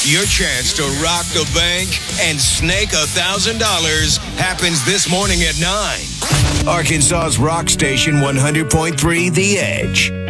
Your chance to rock the bank and snake $1,000 happens this morning at 9. Arkansas's rock station 100.3 The Edge.